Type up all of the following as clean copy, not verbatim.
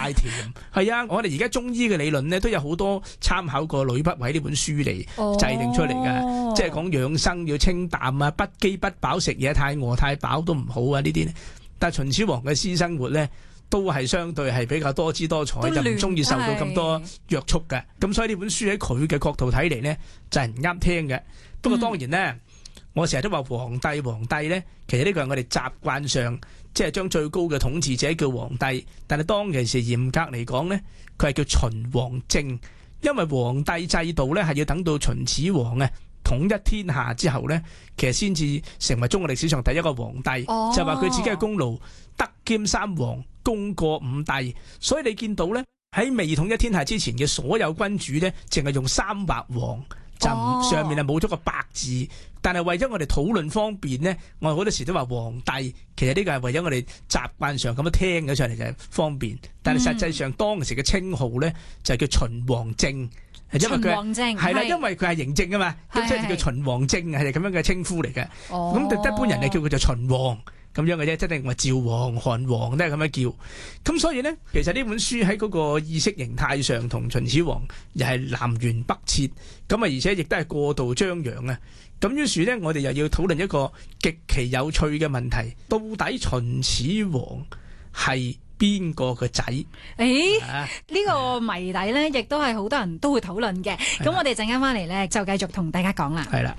太甜。係啊，我哋而家中醫嘅理論咧都有好多參考過呂不韋呢本書嚟制定出嚟嘅，即係講養生要清淡啊，不飢不飽，食嘢太餓太飽都唔好啊呢啲。但係秦始皇嘅私生活咧，都係相對係比較多姿多彩，就唔中意受到咁多約束嘅。咁所以呢本書喺佢嘅角度睇嚟咧，就係唔啱聽嘅。不過當然咧，我成日都話皇帝咧，其實呢個係我哋習慣上即係將最高嘅統治者叫皇帝，但係當其時嚴格嚟講咧，佢係叫秦王政，因為皇帝制度咧係要等到秦始皇啊統一天下之後咧，其實先至成為中國歷史上第一個皇帝，就話佢自己嘅功勞德兼三皇，功過五帝。所以你見到咧喺未統一天下之前嘅所有君主咧，淨係用三畫王，就上面係冇咗個白字。但係為咗我哋討論方便咧，我哋好多時都話皇帝，其實呢個係為咗我哋習慣上咁樣聽咗上嚟就係方便。但係實際上當時嘅稱號咧就係叫秦王政。因為佢係啦，因為佢係嬴政啊嘛，咁即係叫秦王政，係咁樣嘅稱呼嚟嘅。咁一般人係叫佢做秦王咁樣嘅啫，即係話趙王、韓王都係咁樣叫。咁所以咧，其實呢本書喺嗰個意識形態上同秦始皇又係南轅北轍，咁啊而且亦都係過度張揚啊。咁於是咧，我哋又要討論一個極其有趣嘅問題：到底秦始皇係邊個嘅仔？ 呢個謎底咧，亦都係好多人都會討論嘅。咁我哋陣間翻嚟咧，就繼續同大家講啦。 係啦，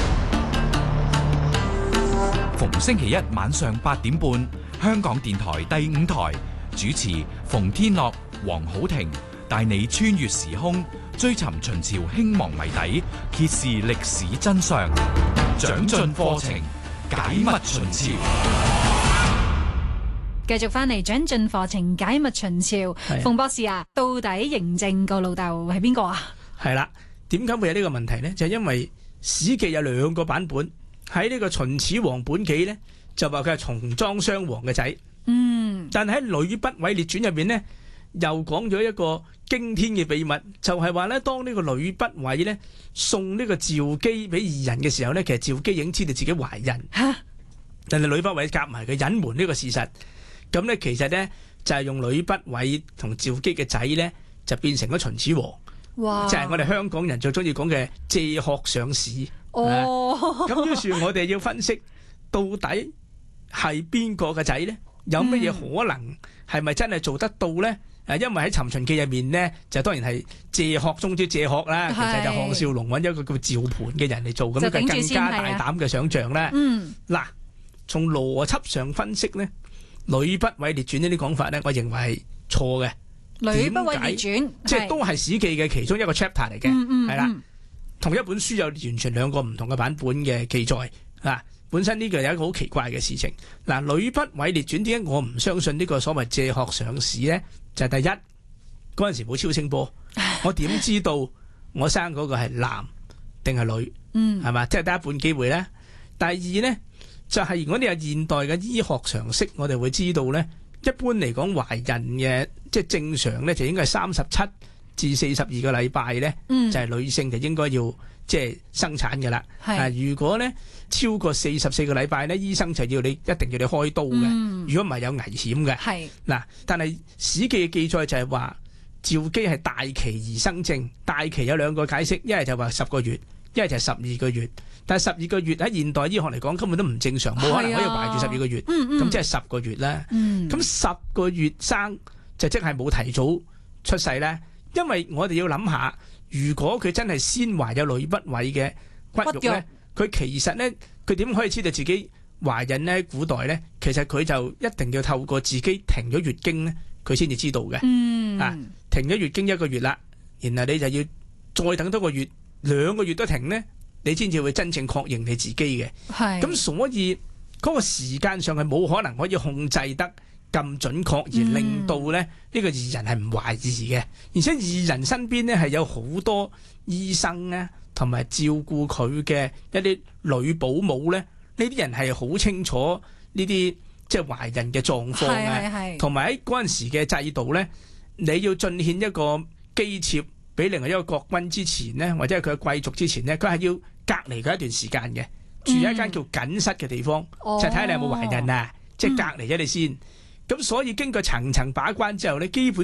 逢星期一晚上8點半，香港電台第5台主持馮天樂、黃好庭，帶你穿越時空，追尋秦朝興亡謎底，揭示歷史真相，長進課程，解密秦朝。 繼續翻嚟長進課程解密秦朝，馮博士啊，到底嬴政個老豆係邊個啊？ 係啦，點解會有呢個問題呢？就係因為《史記》有2個版本，喺呢個秦始皇本紀呢，就話佢係重莊襄王嘅仔。但係喺《呂不韋列傳》入邊呢，又講咗一個驚天嘅秘密，就係話呢，當呢個呂不韋呢送呢個趙姬俾異人嘅時候呢，其實趙姬已經知道自己懷孕，但係呂不韋夾埋佢隱瞞呢個事實。咁咧，其實咧就係用呂不韋同趙姬嘅仔咧，就變成咗秦始皇。哇！就係我哋香港人最中意講嘅借殼上市。咁於是我哋要分析到底係邊個嘅仔咧？有乜嘢可能係咪真係做得到咧？因為喺《尋秦記》入面咧，就當然係借殼中之借殼啦。其實就項少龍揾一個叫趙盤嘅人嚟做，咁就更加大膽嘅想像啦。嗱，從邏輯上分析咧，《呂不韋列傳》呢啲講法咧，我認為係錯嘅。 呂不韋列傳即係都係《史記》嘅其中一個 chapter 嚟嘅，係啦。同一本書有完全2個唔同嘅版本嘅記載啊。本身呢個有一個好奇怪嘅事情。嗱，《呂不韋列傳》點解我唔相信呢個所謂借殼上市咧？就係第一，嗰陣時冇超聲波，我點知道我生嗰個係男定係女？係嘛？即係得一半機會咧。第二咧，就係如果你有現代嘅醫學常識，我哋會知道咧，一般嚟講懷孕嘅即係正常咧，就應該係37至42個禮拜咧，就係女性就應該要即係生產嘅啦。如果咧超過44個禮拜咧，醫生就要你一定要你開刀嘅。如果唔係有危險嘅。嗱，但係《史記》嘅記載就係話趙姬係大期而生症，大期有2個解釋，一係就話10個月，一係就係12個月。但係12個月喺現代醫學嚟講根本都唔正常，冇可能可以懷住12個月。咁即係10個月啦。咁10個月生就即係冇提早出世咧。因為我哋要諗下，如果佢真係先懷有呂不韋嘅骨肉咧，佢其實咧佢點可以知道自己懷孕咧？古代咧，其實佢就一定要透過自己停咗月經咧，佢先至知道嘅。停咗月經1個月啦，然後你就要再等多個月，2個月都停咧，你先至會真正確認你自己嘅。咁所以嗰個時間上係冇可能可以控制得咁準確，而令到咧呢個異人係唔懷疑嘅。而且異人身邊咧係有好多醫生咧，同埋照顧佢嘅一啲女保姆咧，呢啲人係好清楚呢啲即係懷孕嘅狀況嘅。同埋喺嗰陣時嘅制度咧，你要進獻一個姬妾俾另外一個國君之前咧，或者係佢嘅貴族之前咧，佢係要隔離佢一段時間嘅，住喺一間叫緊室嘅地方，就睇下你有冇懷孕啊，即係隔離咗你先。咁所以經過層層把關之後咧，基本